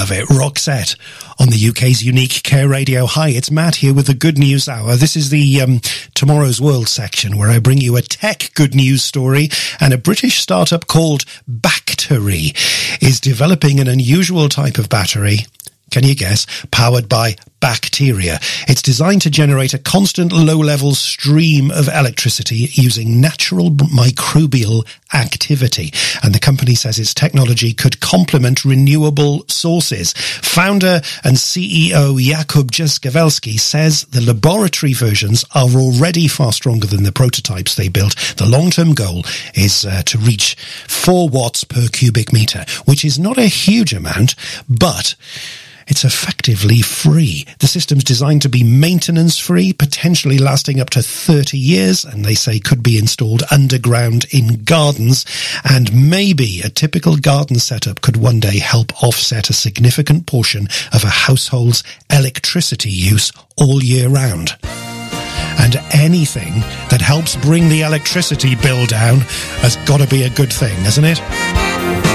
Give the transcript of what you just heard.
love it. Roxette on the UK's unique Care Radio. Hi, it's Matt here with the Good News Hour. This is the Tomorrow's World section where I bring you a tech good news story, and a British startup called Bactery is developing an unusual type of battery. Can you guess? Powered by bacteria. It's designed to generate a constant low-level stream of electricity using natural microbial activity. And the company says its technology could complement renewable sources. Founder and CEO Jakub Jaskowski says the laboratory versions are already far stronger than the prototypes they built. The long-term goal is to reach 4 watts per cubic meter, which is not a huge amount, but it's effectively free. The system's designed to be maintenance-free, potentially lasting up to 30 years, and they say could be installed underground in gardens. And maybe a typical garden setup could one day help offset a significant portion of a household's electricity use all year round. And anything that helps bring the electricity bill down has got to be a good thing, hasn't it?